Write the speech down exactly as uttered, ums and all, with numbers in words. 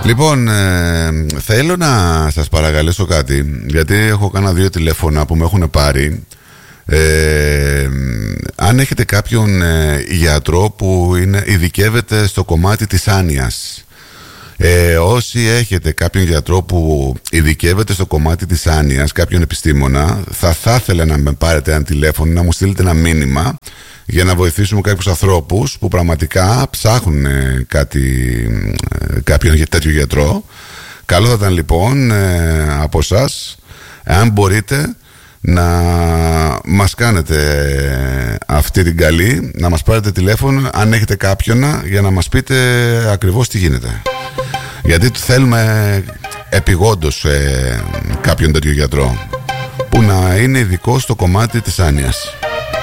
Λοιπόν, ε, θέλω να σας παρακαλέσω κάτι, γιατί έχω κάνα δύο τηλέφωνα που με έχουν πάρει. Ε, αν έχετε κάποιον ε, γιατρό που είναι, ειδικεύεται στο κομμάτι της άνοιας, ε, όσοι έχετε κάποιον γιατρό που ειδικεύεται στο κομμάτι της άνοιας, κάποιον επιστήμονα, θα θα ήθελα να με πάρετε ένα τηλέφωνο, να μου στείλετε ένα μήνυμα για να βοηθήσουμε κάποιους ανθρώπους που πραγματικά ψάχνουν ε, κάτι, ε, κάποιον τέτοιο γιατρό. Καλό θα ήταν λοιπόν ε, από εσάς, αν μπορείτε, να μας κάνετε αυτή την καλή, να μας πάρετε τηλέφωνο αν έχετε κάποιον, για να μας πείτε ακριβώς τι γίνεται, γιατί θέλουμε επιγόντως ε, κάποιον τέτοιο γιατρό που να είναι ειδικό στο κομμάτι της άνοιας.